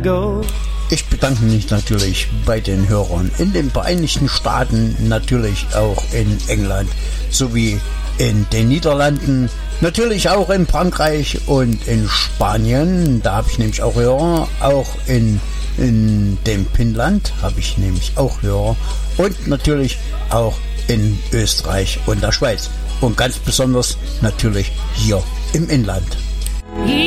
go. Ich bedanke mich natürlich bei den Hörern in den Vereinigten Staaten, natürlich auch in England sowie in den Niederlanden, natürlich auch in Frankreich und in Spanien. Da habe ich nämlich auch Hörer, auch in dem Finnland habe ich nämlich auch Hörer und natürlich auch in Österreich und der Schweiz und ganz besonders natürlich hier im Inland.